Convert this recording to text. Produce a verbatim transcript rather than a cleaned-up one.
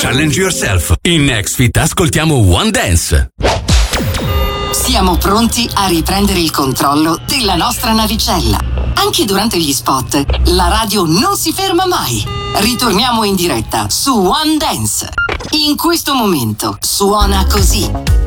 Challenge yourself. In Next Fit ascoltiamo One Dance. Siamo pronti a riprendere il controllo della nostra navicella. Anche durante gli spot, la radio non si ferma mai. Ritorniamo in diretta su One Dance. In questo momento suona così.